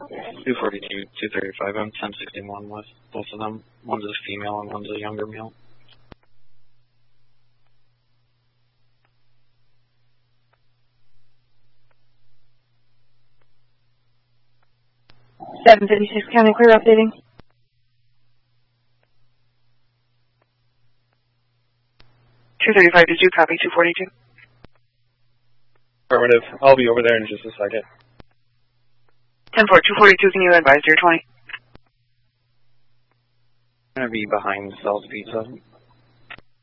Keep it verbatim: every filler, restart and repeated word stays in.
two forty-two, two thirty-five, I'm ten sixty-one with both of them. One's a female and one's a younger male. seven fifty-six County Clear updating. two thirty-five, did you copy two forty-two? Affirmative. I'll be over there in just a second. ten four, two forty-two, can you advise your twenty? I'm going to be behind Sal's Pizza.